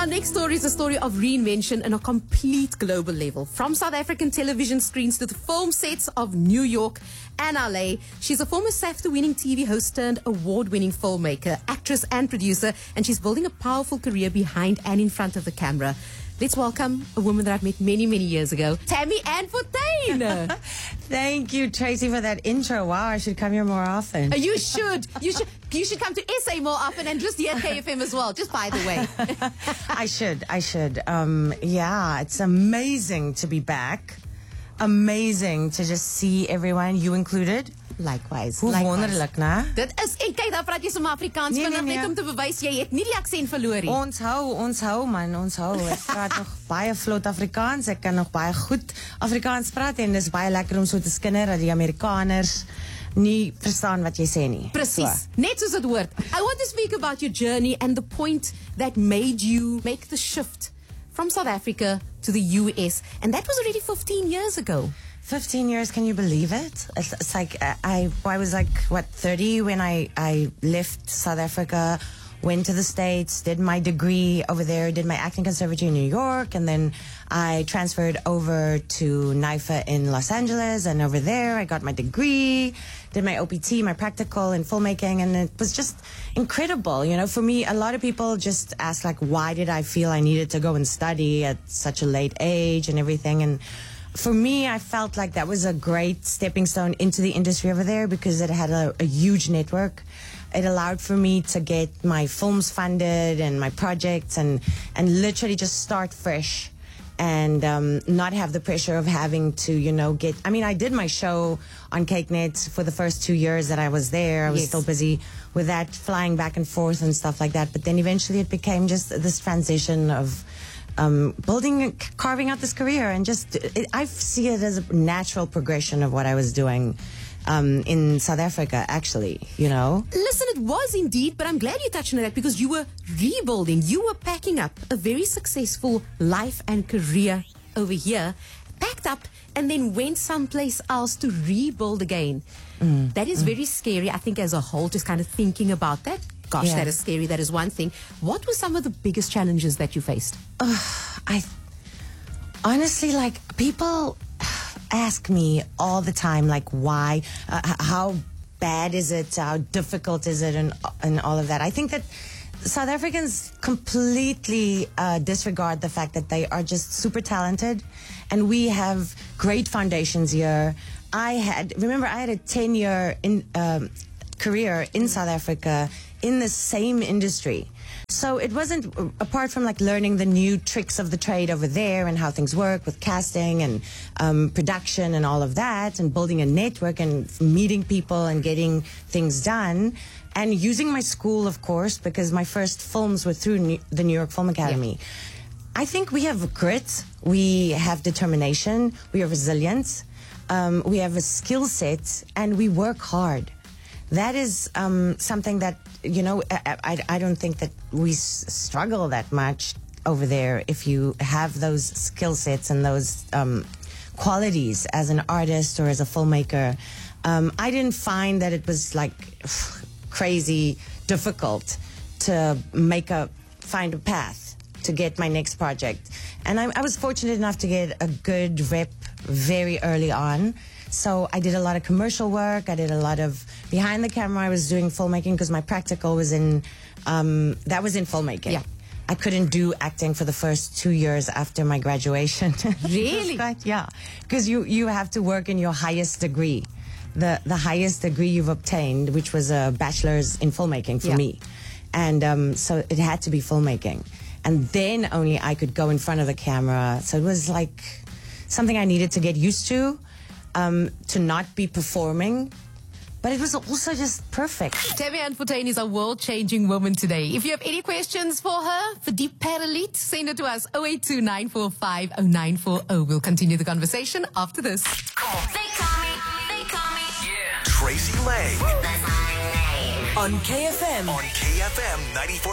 Our next story is a story of reinvention on a complete global level. From South African television screens to the film sets of New York and LA. She's a former SAFTA-winning TV host turned award-winning filmmaker, actress and producer, and she's building a powerful career behind and in front of the camera. Let's welcome a woman that I've met many, many years ago, Tammy Ann Fontaine. Thank you, Tracy, for that intro. Wow, I should come here more often. You should. You should come to SA more often and just hear KFM as well, just by the way. I should. Yeah, it's amazing to be back. Amazing to just see everyone, you included. Likewise. Hoe wonderlik, né? Dit is, en kyk, daar praat jy sommer Afrikaans vanaf net om te bewys jy het nie die aksent verloor nie. Ons hou man, ons hou. Ek praat nog baie vlot Afrikaans. Ek kan nog baie goed Afrikaans praat en dis baie lekker om so te skinder dat die Amerikaners nie verstaan wat jy sê nie. Presies. Net soos dit hoort. I want to speak about your journey and the point that made you make the shift from South Africa to the US, and that was already 15 years ago. 15 years, can you believe it? It's like, I was like, 30 when I left South Africa, went to the States, did my degree over there, did my acting conservatory in New York, and then I transferred over to NYFA in Los Angeles, and over there I got my degree, did my OPT, my practical in filmmaking, and it was just incredible. You know, for me, a lot of people just ask, like, why did I feel I needed to go and study at such a late age and everything, and for me, I felt like that was a great stepping stone into the industry over there because it had a huge network. It allowed for me to get my films funded and my projects and literally just start fresh and not have the pressure of having to, you know, I did my show on CakeNet for the first 2 years that I was there. I was still busy with that, flying back and forth and stuff like that. But then eventually it became just this transition of carving out this career, and I see it as a natural progression of what I was doing in South Africa, actually, you know. Listen, it was indeed, but I'm glad you touched on that because you were rebuilding. You were packing up a very successful life and career over here, packed up, and then went someplace else to rebuild again. That is very scary, I think, as a whole, just kind of thinking about that. Gosh, that is scary. That is one thing. What were some of the biggest challenges that you faced? I honestly, like, people ask me all the time, like, why, how bad is it, how difficult is it, and all of that. I think that South Africans completely disregard the fact that they are just super talented, and we have great foundations here. I had a 10-year career in South Africa in the same industry. So it wasn't, apart from like learning the new tricks of the trade over there and how things work with casting and production and all of that, and building a network and meeting people and getting things done, and using my school, of course, because my first films were through the New York Film Academy. I think we have grit, we have determination, we are resilient, we have a skill set, and we work hard. That is something that, you know, I don't think that we struggle that much over there if you have those skill sets and those qualities as an artist or as a filmmaker. I didn't find that it was like crazy difficult to find a path to get my next project. And I was fortunate enough to get a good rep very early on. So I did a lot of commercial work. I did a lot of behind the camera. I was doing filmmaking because my practical was in filmmaking. Yeah. I couldn't do acting for the first 2 years after my graduation. Really? Yeah. Because you have to work in your highest degree. The highest degree you've obtained, which was a bachelor's in filmmaking for me. And so it had to be filmmaking. And then only I could go in front of the camera. So it was like something I needed to get used to not be performing. But it was also just perfect. Tammy Ann Fontaine is a world-changing woman today. If you have any questions for her, for Deep Paralit, send it to us, 082-945-0940. We'll continue the conversation after this. Cool. They call me. Yeah. Tracy Lang. That's my name. On KFM 94.